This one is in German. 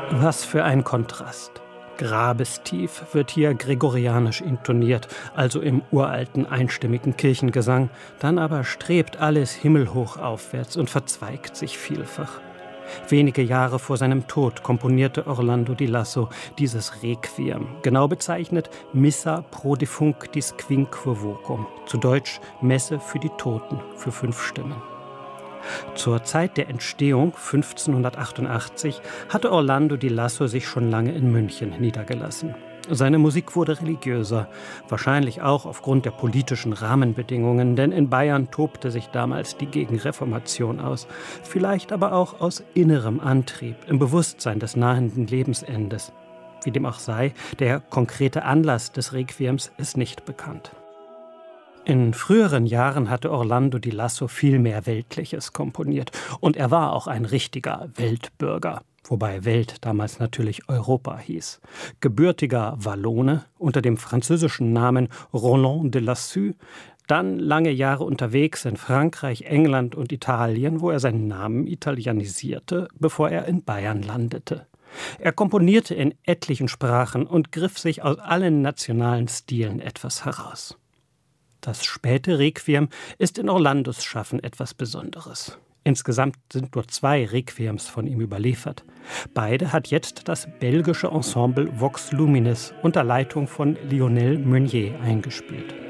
Was für ein Kontrast. Grabestief wird hier gregorianisch intoniert, also im uralten einstimmigen Kirchengesang, dann aber strebt alles himmelhoch aufwärts und verzweigt sich vielfach. Wenige Jahre vor seinem Tod komponierte Orlando di Lasso dieses Requiem, genau bezeichnet Missa pro defunctis quinque vocum, zu Deutsch Messe für die Toten für 5 Stimmen. Zur Zeit der Entstehung 1588 hatte Orlando di Lasso sich schon lange in München niedergelassen. Seine Musik wurde religiöser, wahrscheinlich auch aufgrund der politischen Rahmenbedingungen, denn in Bayern tobte sich damals die Gegenreformation aus, vielleicht aber auch aus innerem Antrieb, im Bewusstsein des nahenden Lebensendes. Wie dem auch sei, der konkrete Anlass des Requiems ist nicht bekannt. In früheren Jahren hatte Orlando di Lasso viel mehr Weltliches komponiert und er war auch ein richtiger Weltbürger. Wobei Welt damals natürlich Europa hieß. Gebürtiger Wallone unter dem französischen Namen Roland de Lassus, dann lange Jahre unterwegs in Frankreich, England und Italien, wo er seinen Namen italienisierte, bevor er in Bayern landete. Er komponierte in etlichen Sprachen und griff sich aus allen nationalen Stilen etwas heraus. Das späte Requiem ist in Orlandos Schaffen etwas Besonderes. Insgesamt sind nur 2 Requiems von ihm überliefert. Beide hat jetzt das belgische Ensemble Vox Luminis unter Leitung von Lionel Meunier eingespielt.